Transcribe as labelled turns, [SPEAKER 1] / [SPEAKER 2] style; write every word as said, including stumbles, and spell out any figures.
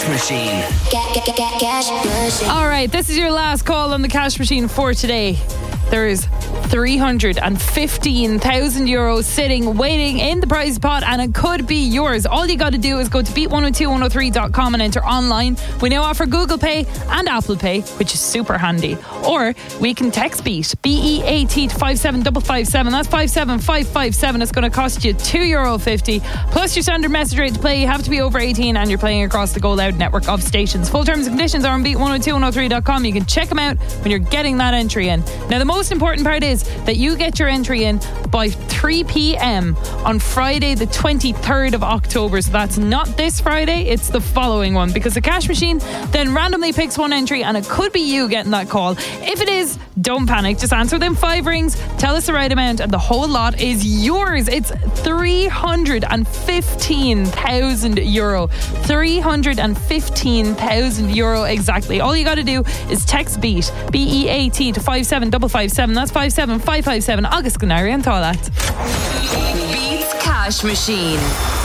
[SPEAKER 1] Cash Machine.
[SPEAKER 2] Get, get, get, get, cash machine.
[SPEAKER 3] All right, this is your last call on the Cash Machine for today. There is three hundred fifteen thousand euros sitting, waiting in the prize pot, and it could be yours. All you got to do is go to beat one oh two one oh three dot com and enter online. We now offer Google Pay and Apple Pay, which is super handy. Or we can text Beat, B E A T, to five seven five five seven. That's five seven five five seven. It's going to cost you two euro fifty. Plus your standard message rate to play. You have to be over eighteen and you're playing across the Go Loud network of stations. Full terms and conditions are on beat one oh two one oh three dot com. You can check them out when you're getting that entry in. Now, the most important part is that you get your entry in by three p.m. on Friday the twenty-third of October. So that's not this Friday, it's the following one, because the Cash Machine then randomly picks one entry and it could be you getting that call. If it is, don't panic, just answer them five rings, tell us the right amount, and the whole lot is yours. It's three hundred fifteen thousand euro. three hundred fifteen thousand euro exactly. All you got to do is text BEAT, B E A T, to five seven five five seven. That's five seven five five seven. August Canary and Toilet.
[SPEAKER 4] Beats Cash Machine.